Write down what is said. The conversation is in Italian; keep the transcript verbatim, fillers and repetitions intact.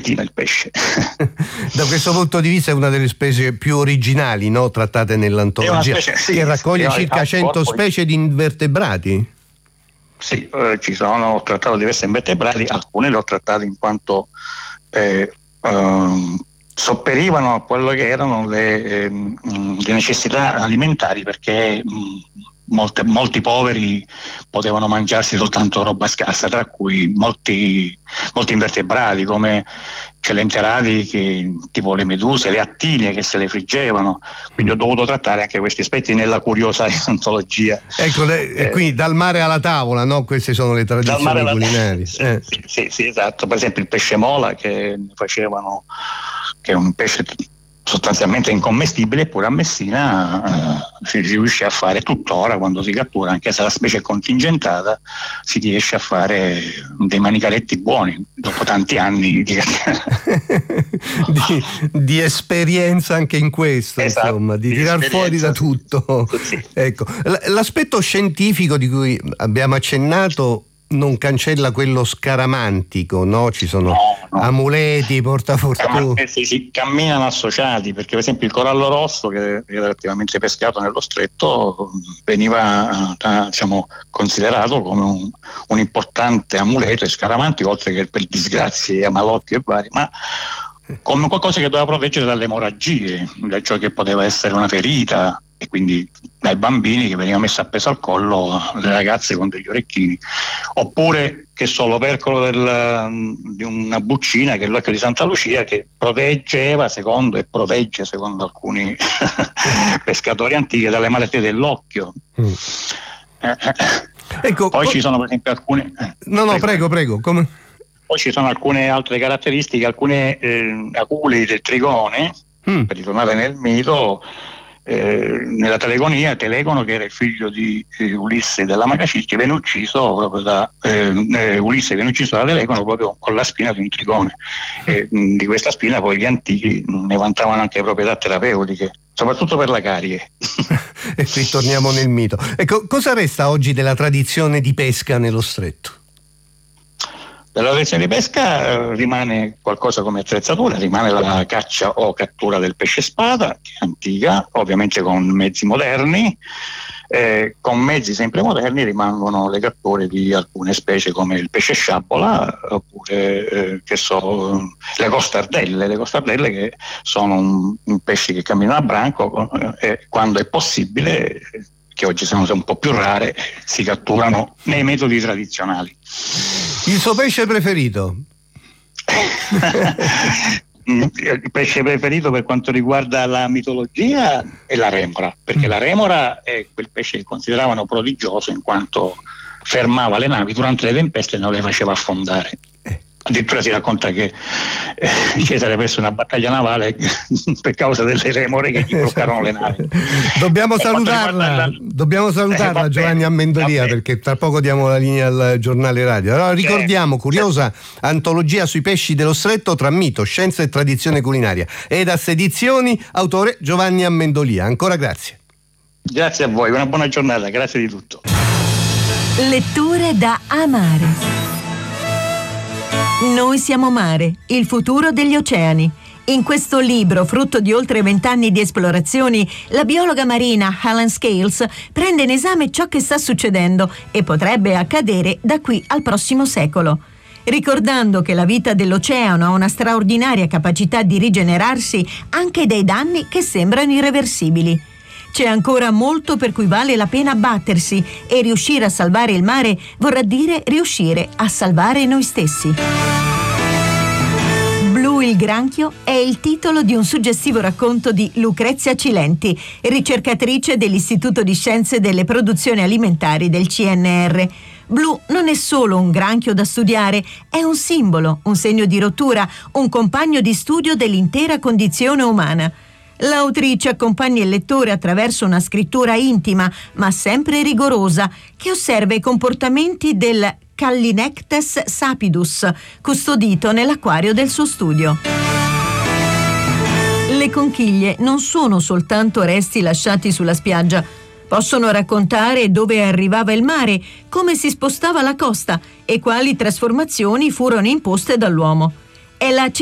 petina il pesce. Da questo punto di vista è una delle specie più originali, no? Trattate nell'antologia, specie, sì, che raccoglie sì, circa cento specie di invertebrati. Sì, eh, ci sono, ho trattato diversi invertebrati, alcune le ho trattate in quanto eh, ehm, sopperivano a quello che erano le, ehm, le necessità alimentari, perché mh, molte, molti poveri potevano mangiarsi soltanto roba scarsa, tra cui molti, molti invertebrati come celenterati, che, tipo le meduse, le attilie che se le friggevano, quindi ho dovuto trattare anche questi aspetti nella curiosa antologia. Ecco, le, eh, quindi dal mare alla tavola, no? Queste sono le tradizioni culinarie. Sì, eh. sì, sì, sì, esatto. Per esempio il pesce mola, che facevano, che è un pesce sostanzialmente incommestibile, eppure a Messina eh, si riesce a fare tuttora, quando si cattura, anche se la specie è contingentata, si riesce a fare dei manicaretti buoni dopo tanti anni di, di, di esperienza anche in questo, esatto, insomma, di, di tirar fuori da tutto. Sì. Ecco, l'aspetto scientifico di cui abbiamo accennato non cancella quello scaramantico, no? Ci sono no, no. amuleti, portafortuna. Eh, sì, si camminano associati, perché per esempio il corallo rosso, che è relativamente pescato nello stretto, veniva eh, diciamo, considerato come un, un importante amuleto e scaramantico, oltre che per disgrazie, amalotti e vari, ma come qualcosa che doveva proteggere dalle emorragie, da ciò che poteva essere una ferita, e quindi dai bambini che veniva messo appeso al collo, le ragazze con degli orecchini, oppure che so, l'opercolo del, di una buccina, che è l'occhio di Santa Lucia, che proteggeva secondo e protegge secondo alcuni pescatori antichi dalle malattie dell'occhio. Mm. Eh, ecco, poi co- ci sono per esempio alcune eh, no no prego prego come? Poi ci sono alcune altre caratteristiche, alcune eh, aculi del Trigone, mm. per ritornare nel mito. Eh, nella telegonia Telegono, che era il figlio di eh, Ulisse della Magacilce, viene ucciso proprio da eh, eh, Ulisse viene ucciso da Telegono proprio con la spina di un trigone, e mh, di questa spina poi gli antichi ne vantavano anche proprietà terapeutiche, soprattutto per la carie. E qui torniamo nel mito. Ecco, cosa resta oggi della tradizione di pesca nello stretto? Della tradizione di pesca eh, rimane qualcosa come attrezzatura, rimane la caccia o cattura del pesce spada, che è antica, ovviamente con mezzi moderni. Eh, con mezzi sempre moderni rimangono le catture di alcune specie come il pesce sciabola, oppure eh, che so, le costardelle, le costardelle che sono un, un pesce che cammina a branco e eh, quando è possibile, che oggi sono un po' più rare, si catturano nei metodi tradizionali. Il suo pesce preferito? Il pesce preferito per quanto riguarda la mitologia è la remora, perché la remora è quel pesce che consideravano prodigioso in quanto fermava le navi durante le tempeste e non le faceva affondare. Addirittura si racconta che eh, Cesare perse una battaglia navale per causa delle remore che gli bloccarono le navi. Dobbiamo salutarla, la... dobbiamo salutarla eh, Giovanni Amendolia, perché tra poco diamo la linea al giornale radio. Allora ricordiamo, curiosa antologia sui pesci dello stretto tra mito, scienza e tradizione culinaria. Edas Edizioni, autore Giovanni Amendolia. Ancora grazie. Grazie a voi, una buona giornata, grazie di tutto. Letture da amare. Noi siamo mare, il futuro degli oceani. In questo libro, frutto di oltre vent'anni di esplorazioni, la biologa marina Helen Scales prende in esame ciò che sta succedendo e potrebbe accadere da qui al prossimo secolo. Ricordando che la vita dell'oceano ha una straordinaria capacità di rigenerarsi anche dai danni che sembrano irreversibili. C'è ancora molto per cui vale la pena battersi e riuscire a salvare il mare vorrà dire riuscire a salvare noi stessi. Blu il granchio è il titolo di un suggestivo racconto di Lucrezia Cilenti, ricercatrice dell'Istituto di Scienze delle Produzioni Alimentari del C N R. Blu non è solo un granchio da studiare, è un simbolo, un segno di rottura, un compagno di studio dell'intera condizione umana. L'autrice accompagna il lettore attraverso una scrittura intima, ma sempre rigorosa, che osserva i comportamenti del Callinectes sapidus, custodito nell'acquario del suo studio. Le conchiglie non sono soltanto resti lasciati sulla spiaggia. Possono raccontare dove arrivava il mare, come si spostava la costa e quali trasformazioni furono imposte dall'uomo. È la